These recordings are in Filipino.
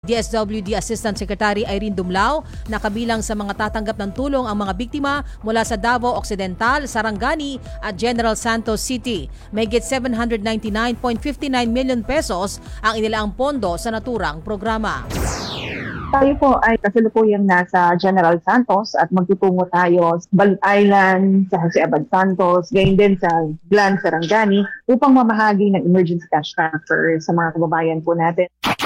DSWD Assistant Secretary Irene Dumlao na kabilang sa mga tatanggap ng tulong ang mga biktima mula sa Davao Occidental, Sarangani at General Santos City. Mahigit 799.59 million pesos ang inilaang pondo sa naturang programa. Tayo po ay kasalukuyang nasa General Santos at magtutungo tayo sa Balut Island, sa Jose Abad Santos, gayon din sa Glan, Sarangani upang mamahagi ng emergency cash transfer sa mga kababayan po natin.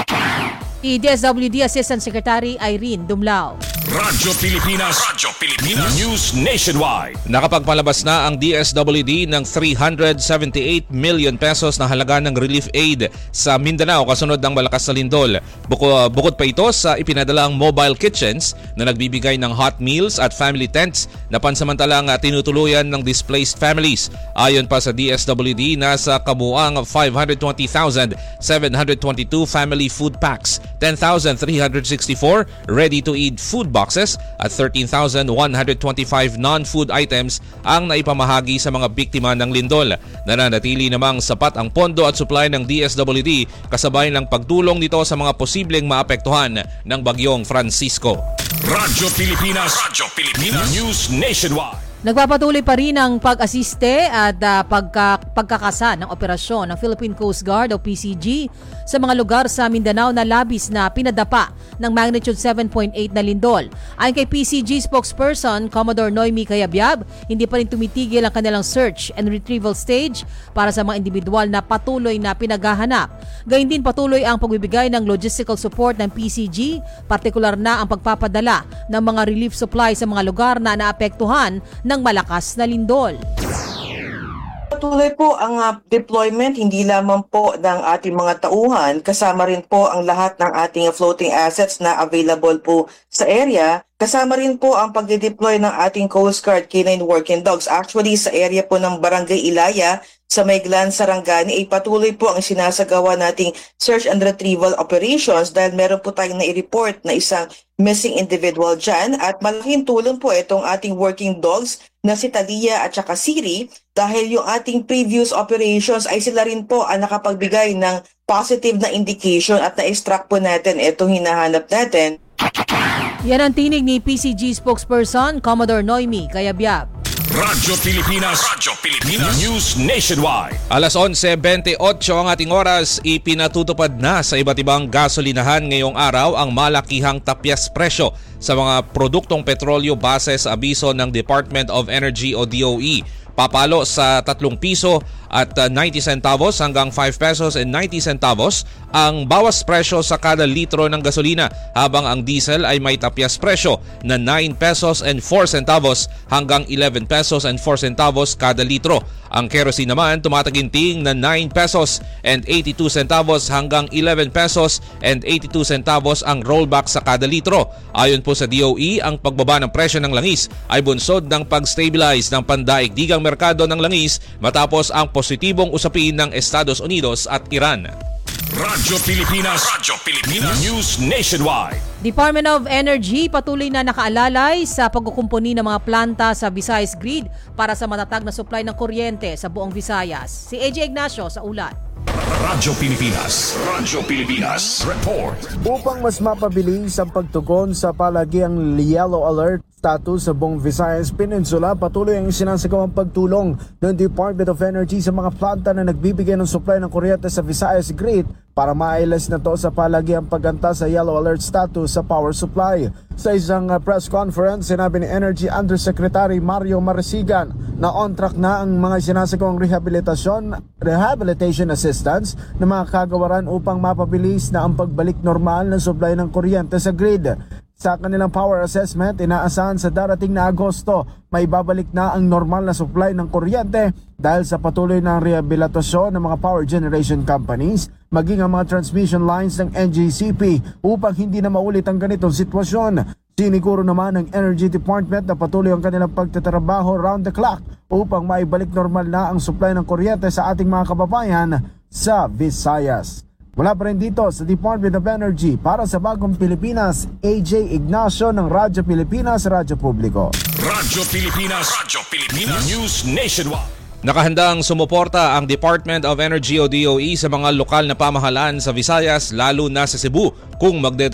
DSWD Assistant Secretary Irene Dumlao. Radyo Pilipinas News Nationwide. Nakapagpalabas na ang DSWD ng 378 million pesos na halaga ng relief aid sa Mindanao kasunod ng malakas na lindol. Bukod pa ito sa ipinadalang mobile kitchens na nagbibigay ng hot meals at family tents na pansamantalang tinutuluyan ng displaced families. Ayon pa sa DSWD, nasa kabuuang 520,722 family food packs, 10,364 ready-to-eat food boxes at 13,125 non-food items ang naipamahagi sa mga biktima ng lindol. Nananatili namang sapat ang pondo at supply ng DSWD kasabay ng pagtulong nito sa mga posibleng maapektuhan ng bagyong Francisco. Radyo Pilipinas News Nationwide. Nagpapatuloy pa rin ang pag-asiste at pagkakasa ng operasyon ng Philippine Coast Guard o PCG sa mga lugar sa Mindanao na labis na pinadapa ng magnitude 7.8 na lindol. Ayon kay PCG spokesperson Commodore Noemi Cayabyab, hindi pa rin tumitigil ang kanilang search and retrieval stage para sa mga individual na patuloy na pinaghahanap. Gayun din patuloy ang pagbibigay ng logistical support ng PCG, partikular na ang pagpapadala ng mga relief supply sa mga lugar na naapektuhan ng malakas na lindol. Patuloy po ang deployment hindi lamang po ng ating mga tauhan, kasama rin po ang lahat ng ating floating assets na available po sa area. Kasama rin po ang pagde-deploy ng ating Coast Guard K9 working dogs. Actually, sa area po ng Barangay Ilaya sa Glan, Sarangani ay patuloy po ang sinasagawa nating search and retrieval operations dahil meron po tayong na-report na isang missing individual dyan at malaking tulong po itong ating working dogs na si Talia at saka Siri dahil yung ating previous operations ay sila rin po ang nakapagbigay ng positive na indication at na-extract po natin itong hinahanap natin. Yan ang tinig ni PCG spokesperson Commodore Noemi Cayabyab. Radyo Pilipinas News Nationwide. Alas 11:28 ang ating oras, ipinatutupad na sa iba't ibang gasolinahan ngayong araw ang malakihang tapyas presyo sa mga produktong petrolyo base sa abiso ng Department of Energy o DOE. Papalo sa 3 piso at 90 centavos hanggang 5 pesos and 90 centavos ang bawas presyo sa kada litro ng gasolina, habang ang diesel ay may tapyas presyo na 9 pesos and 4 centavos hanggang 11 pesos and 4 centavos kada litro. Ang kerosene naman tumataginting na 9 pesos and 82 centavos hanggang 11 pesos and 82 centavos ang rollback sa kada litro. Ayon po sa DOE, ang pagbaba ng presyo ng langis ay bunsod ng pag-stabilize ng pandaigdigang merkado ng langis matapos ang positibong usapin ng Estados Unidos at Iran. Radyo Pilipinas News Nationwide. Department of Energy patuloy na nakaalalay sa pagkukumpuni ng mga planta sa Visayas Grid para sa matatag na supply ng kuryente sa buong Visayas. Si AJ Ignacio sa ulat. Radyo Pilipinas Report. Upang mas mapabilis ang pagtugon sa palagiang yellow alert status sa buong Visayas Peninsula, patuloy ang sinasagawang pagtulong ng Department of Energy sa mga planta na nagbibigay ng supply ng kuryente sa Visayas Grid para mailas na to sa palagiang pagganta sa yellow alert status sa power supply. Sa isang press conference, sinabi ni Energy Undersecretary Mario Marasigan na on track na ang mga sinasagawang rehabilitation assistance ng mga kagawaran upang mapabilis na ang pagbalik normal ng supply ng kuryente sa grid. Sa kanilang power assessment, inaasahan sa darating na Agosto may babalik na ang normal na supply ng kuryente dahil sa patuloy na rehabilitasyon ng mga power generation companies maging ang mga transmission lines ng NGCP upang hindi na maulit ang ganitong sitwasyon. Siniguro naman ng Energy Department na patuloy ang kanilang pagtatrabaho round the clock upang maibalik normal na ang supply ng kuryente sa ating mga kababayan sa Visayas. Mula pa rin dito sa Department of Energy para sa Bagong Pilipinas, AJ Ignacio ng Radyo Pilipinas, Radyo Publiko. Radyo Pilipinas News Nationwide. Nakahandang sumuporta ang Department of Energy o DOE sa mga lokal na pamahalaan sa Visayas lalo na sa Cebu kung